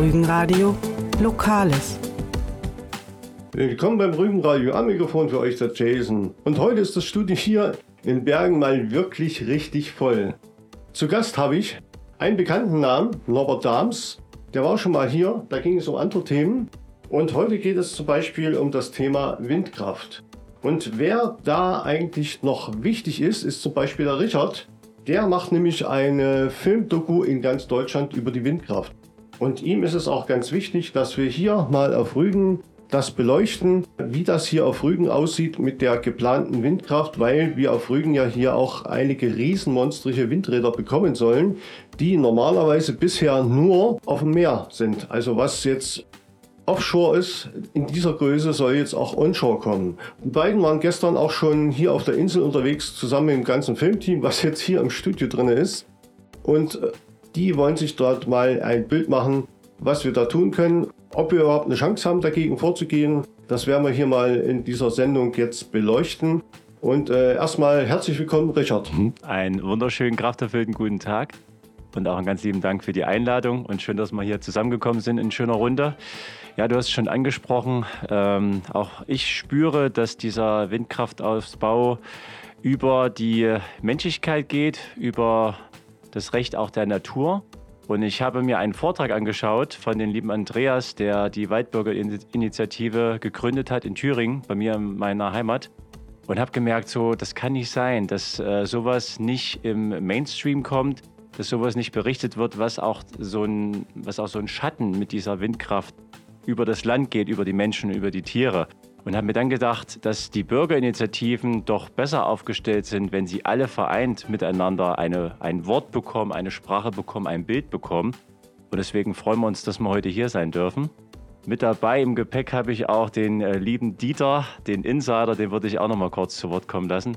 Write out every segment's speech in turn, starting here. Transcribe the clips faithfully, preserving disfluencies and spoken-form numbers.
Rügenradio Lokales. Willkommen beim Rügenradio. Am Mikrofon für euch der Jason. Und heute ist das Studio hier in Bergen mal wirklich richtig voll. Zu Gast habe ich einen bekannten Namen, Norbert Dahms. Der war schon mal hier, da ging es um andere Themen. Und heute geht es zum Beispiel um das Thema Windkraft. Und wer da eigentlich noch wichtig ist, ist zum Beispiel der Richard. Der macht nämlich eine Filmdoku in ganz Deutschland über die Windkraft. Und ihm ist es auch ganz wichtig, dass wir hier mal auf Rügen das beleuchten, wie das hier auf Rügen aussieht mit der geplanten Windkraft, weil wir auf Rügen ja hier auch einige riesenmonstrige Windräder bekommen sollen, die normalerweise bisher nur auf dem Meer sind. Also was jetzt Offshore ist, in dieser Größe soll jetzt auch Onshore kommen. Die beiden waren gestern auch schon hier auf der Insel unterwegs, zusammen mit dem ganzen Filmteam, was jetzt hier im Studio drin ist. Und die wollen sich dort mal ein Bild machen, was wir da tun können. Ob wir überhaupt eine Chance haben, dagegen vorzugehen, das werden wir hier mal in dieser Sendung jetzt beleuchten. Und äh, erstmal herzlich willkommen, Richard. Einen wunderschönen, krafterfüllten guten Tag und auch einen ganz lieben Dank für die Einladung und schön, dass wir hier zusammengekommen sind in schöner Runde. Ja, du hast es schon angesprochen, ähm, auch ich spüre, dass dieser Windkraftausbau über die Menschlichkeit geht, über das Recht auch der Natur. Und ich habe mir einen Vortrag angeschaut von dem lieben Andreas, der die Waldbürgerinitiative gegründet hat in Thüringen, bei mir in meiner Heimat. Und habe gemerkt, so, das kann nicht sein, dass äh, sowas nicht im Mainstream kommt, dass sowas nicht berichtet wird, was auch so ein, was auch so ein Schatten mit dieser Windkraft über das Land geht, über die Menschen, über die Tiere. Und habe mir dann gedacht, dass die Bürgerinitiativen doch besser aufgestellt sind, wenn sie alle vereint miteinander eine, ein Wort bekommen, eine Sprache bekommen, ein Bild bekommen. Und deswegen freuen wir uns, dass wir heute hier sein dürfen. Mit dabei im Gepäck habe ich auch den äh, lieben Dieter, den Insider, den würde ich auch noch mal kurz zu Wort kommen lassen.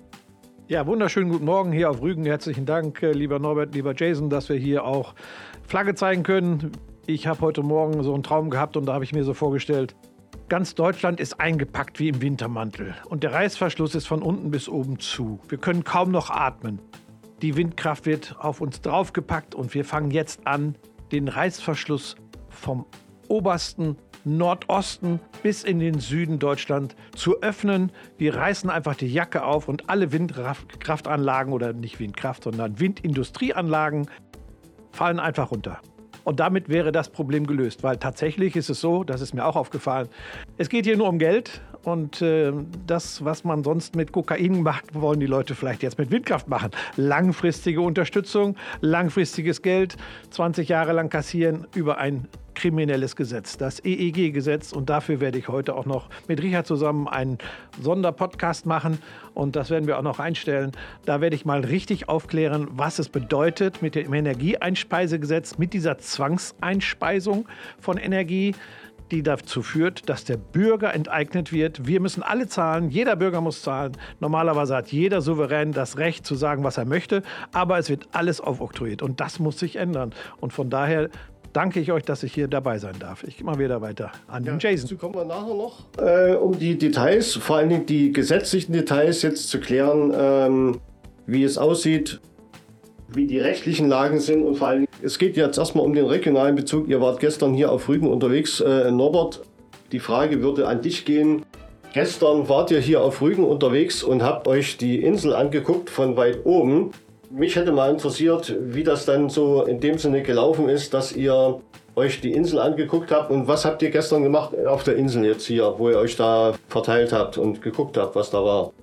Ja, wunderschönen guten Morgen hier auf Rügen. Herzlichen Dank, lieber Norbert, lieber Jason, dass wir hier auch Flagge zeigen können. Ich habe heute Morgen so einen Traum gehabt und da habe ich mir so vorgestellt, ganz Deutschland ist eingepackt wie im Wintermantel und der Reißverschluss ist von unten bis oben zu. Wir können kaum noch atmen. Die Windkraft wird auf uns draufgepackt und wir fangen jetzt an, den Reißverschluss vom obersten Nordosten bis in den Süden Deutschland zu öffnen. Wir reißen einfach die Jacke auf und alle Windkraftanlagen oder nicht Windkraft, sondern Windindustrieanlagen fallen einfach runter. Und damit wäre das Problem gelöst, weil tatsächlich ist es so, das ist mir auch aufgefallen, es geht hier nur um Geld und äh, das, was man sonst mit Kokain macht, wollen die Leute vielleicht jetzt mit Windkraft machen. Langfristige Unterstützung, langfristiges Geld, zwanzig Jahre lang kassieren über ein kriminelles Gesetz, das E E G-Gesetz. Und dafür werde ich heute auch noch mit Richard zusammen einen Sonderpodcast machen. Und das werden wir auch noch einstellen. Da werde ich mal richtig aufklären, was es bedeutet mit dem Energieeinspeisegesetz, mit dieser Zwangseinspeisung von Energie, die dazu führt, dass der Bürger enteignet wird. Wir müssen alle zahlen, jeder Bürger muss zahlen. Normalerweise hat jeder Souverän das Recht zu sagen, was er möchte, aber es wird alles aufoktroyiert und das muss sich ändern. Und von daher danke ich euch, dass ich hier dabei sein darf. Ich gehe mal wieder weiter an den ja, Jason. Dazu kommen wir nachher noch, äh, um die Details, vor allen Dingen die gesetzlichen Details jetzt zu klären, ähm, wie es aussieht, wie die rechtlichen Lagen sind und vor allem, es geht jetzt erstmal um den regionalen Bezug. Ihr wart gestern hier auf Rügen unterwegs. Äh, Norbert, die Frage würde an dich gehen. Gestern wart ihr hier auf Rügen unterwegs und habt euch die Insel angeguckt von weit oben. Mich hätte mal interessiert, wie das dann so in dem Sinne gelaufen ist, dass ihr euch die Insel angeguckt habt. Und was habt ihr gestern gemacht auf der Insel jetzt hier, wo ihr euch da verteilt habt und geguckt habt, was da war?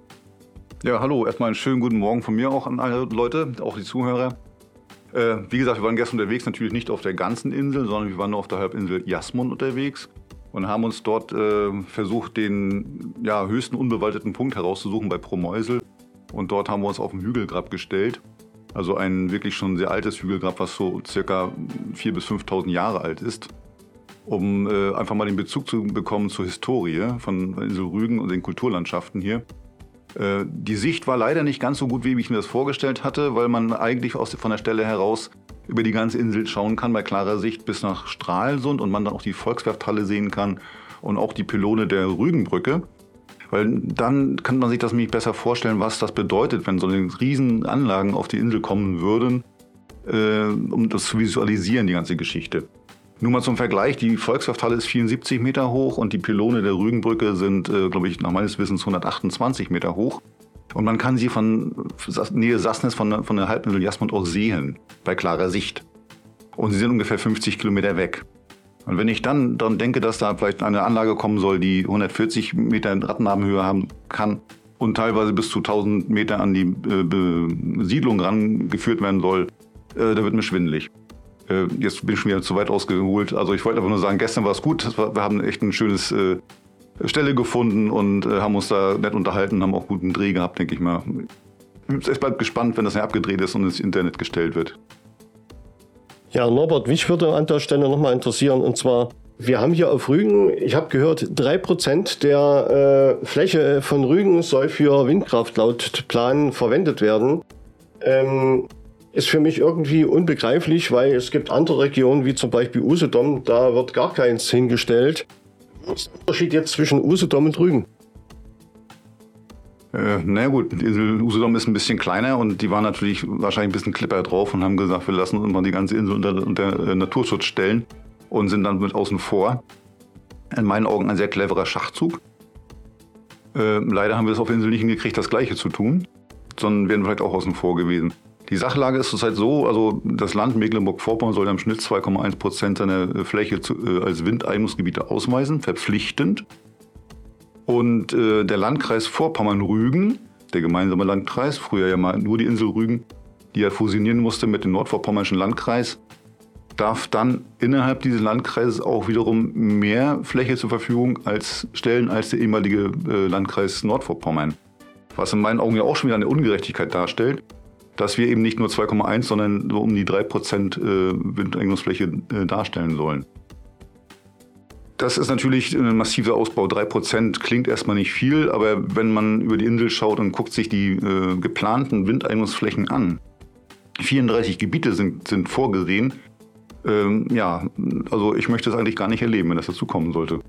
Ja, hallo, erstmal einen schönen guten Morgen von mir auch an alle Leute, auch die Zuhörer. Äh, wie gesagt, wir waren gestern unterwegs, natürlich nicht auf der ganzen Insel, sondern wir waren nur auf der Halbinsel Jasmund unterwegs und haben uns dort äh, versucht, den ja, höchsten unbewaldeten Punkt herauszusuchen bei Promeusel. Und dort haben wir uns auf den Hügelgrab gestellt. Also ein wirklich schon sehr altes Hügelgrab, was so circa viertausend bis fünftausend Jahre alt ist, um äh, einfach mal den Bezug zu bekommen zur Historie von der Insel Rügen und den Kulturlandschaften hier. Äh, die Sicht war leider nicht ganz so gut, wie ich mir das vorgestellt hatte, weil man eigentlich aus, von der Stelle heraus über die ganze Insel schauen kann, bei klarer Sicht bis nach Stralsund und man dann auch die Volkswerfthalle sehen kann und auch die Pylone der Rügenbrücke. Weil dann kann man sich das nämlich besser vorstellen, was das bedeutet, wenn so eine riesen Anlagen auf die Insel kommen würden, äh, um das zu visualisieren, die ganze Geschichte. Nur mal zum Vergleich, die Volkskrafthalle ist vierundsiebzig Meter hoch und die Pylone der Rügenbrücke sind, äh, glaube ich, nach meines Wissens hundertachtundzwanzig Meter hoch. Und man kann sie von Nähe Sassnitz, von, von der Halbinsel Jasmund aus sehen, bei klarer Sicht. Und sie sind ungefähr fünfzig Kilometer weg. Und wenn ich dann daran denke, dass da vielleicht eine Anlage kommen soll, die hundertvierzig Meter Rattennabenhöhe haben kann und teilweise bis zu tausend Meter an die äh, Siedlung rangeführt werden soll, äh, da wird mir schwindelig. Äh, jetzt bin ich schon wieder zu weit ausgeholt. Also ich wollte einfach nur sagen, gestern war es gut. War, wir haben echt ein schönes äh, Stelle gefunden und äh, haben uns da nett unterhalten, haben auch guten Dreh gehabt, denke ich mal. Ich bin gespannt, wenn das ja abgedreht ist und ins Internet gestellt wird. Ja, Norbert, mich würde an der Stelle nochmal interessieren, und zwar, wir haben hier auf Rügen, ich habe gehört, drei Prozent der äh, Fläche von Rügen soll für Windkraft laut Plan verwendet werden. Ähm, ist für mich irgendwie unbegreiflich, weil es gibt andere Regionen, wie zum Beispiel Usedom, da wird gar keins hingestellt. Was ist der Unterschied jetzt zwischen Usedom und Rügen? Äh, na gut, die Insel Usedom ist ein bisschen kleiner und die waren natürlich wahrscheinlich ein bisschen Clipper drauf und haben gesagt, wir lassen uns mal die ganze Insel unter, unter äh, Naturschutz stellen und sind dann mit außen vor. In meinen Augen ein sehr cleverer Schachzug. Äh, leider haben wir es auf der Insel nicht hingekriegt, das Gleiche zu tun, sondern wären vielleicht auch außen vor gewesen. Die Sachlage ist zurzeit so, also das Land Mecklenburg-Vorpommern soll im Schnitt zwei Komma eins Prozent seiner Fläche zu, äh, als Windeignungsgebiete ausweisen, verpflichtend. Und äh, der Landkreis Vorpommern-Rügen, der gemeinsame Landkreis, früher ja mal nur die Insel Rügen, die ja fusionieren musste mit dem nordvorpommernischen Landkreis, darf dann innerhalb dieses Landkreises auch wiederum mehr Fläche zur Verfügung als stellen als der ehemalige äh, Landkreis Nordvorpommern. Was in meinen Augen ja auch schon wieder eine Ungerechtigkeit darstellt, dass wir eben nicht nur zwei Komma eins, sondern so um die drei Prozent äh, Windeignungsfläche äh, darstellen sollen. Das ist natürlich ein massiver Ausbau. drei Prozent klingt erstmal nicht viel, aber wenn man über die Insel schaut und guckt sich die äh, geplanten Windeignungsflächen an, vierunddreißig Gebiete sind, sind vorgesehen. Ähm, ja, also ich möchte es eigentlich gar nicht erleben, wenn das dazu kommen sollte.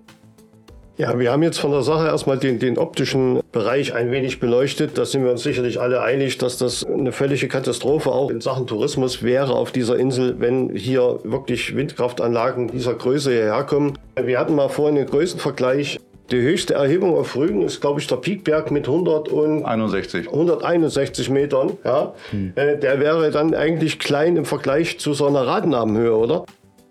Ja, wir haben jetzt von der Sache erstmal den, den optischen Bereich ein wenig beleuchtet. Da sind wir uns sicherlich alle einig, dass das eine völlige Katastrophe auch in Sachen Tourismus wäre auf dieser Insel, wenn hier wirklich Windkraftanlagen dieser Größe hierher kommen. Wir hatten mal vorhin einen Größenvergleich. Die höchste Erhebung auf Rügen ist, glaube ich, der Piekberg mit hunderteinundsechzig Metern. Ja. Hm. Äh, der wäre dann eigentlich klein im Vergleich zu so einer Rattennabenhöhe, oder?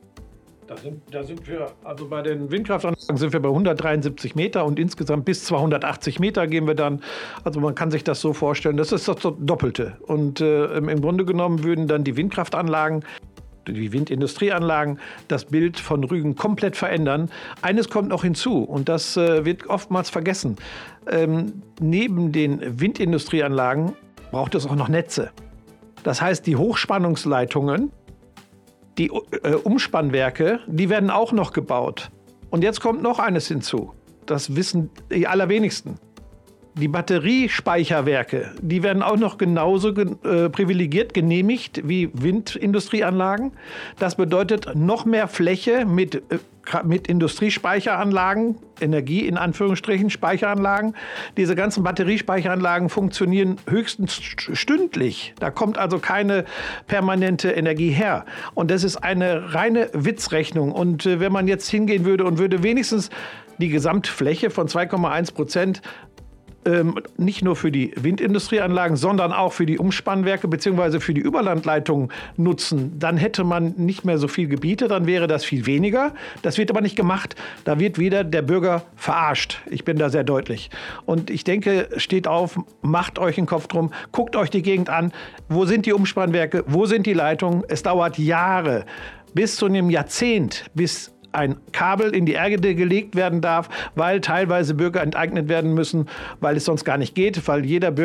Da sind, da sind wir, also bei den Windkraftanlagen sind wir bei hundertdreiundsiebzig Meter und insgesamt bis zweihundertachtzig Meter gehen wir dann. Also man kann sich das so vorstellen, das ist das Doppelte. Und äh, im Grunde genommen würden dann die Windkraftanlagen, die Windindustrieanlagen, das Bild von Rügen komplett verändern. Eines kommt noch hinzu und das äh, wird oftmals vergessen. Ähm, neben den Windindustrieanlagen braucht es auch noch Netze. Das heißt, die Hochspannungsleitungen, die äh, Umspannwerke, die werden auch noch gebaut. Und jetzt kommt noch eines hinzu. Das wissen die allerwenigsten. Die Batteriespeicherwerke, die werden auch noch genauso ge- äh, privilegiert genehmigt wie Windindustrieanlagen. Das bedeutet noch mehr Fläche mit, äh, mit Industriespeicheranlagen, Energie in Anführungsstrichen, Speicheranlagen. Diese ganzen Batteriespeicheranlagen funktionieren höchstens stündlich. Da kommt also keine permanente Energie her. Und das ist eine reine Witzrechnung. Und äh, wenn man jetzt hingehen würde und würde wenigstens die Gesamtfläche von zwei Komma eins Prozent Ähm, nicht nur für die Windindustrieanlagen, sondern auch für die Umspannwerke bzw. für die Überlandleitungen nutzen, dann hätte man nicht mehr so viel Gebiete, dann wäre das viel weniger. Das wird aber nicht gemacht. Da wird wieder der Bürger verarscht. Ich bin da sehr deutlich. Und ich denke, steht auf, macht euch den Kopf drum, guckt euch die Gegend an. Wo sind die Umspannwerke? Wo sind die Leitungen? Es dauert Jahre, bis zu einem Jahrzehnt, bis ein Kabel in die Erde gelegt werden darf, weil teilweise Bürger enteignet werden müssen, weil es sonst gar nicht geht, weil jeder Bürger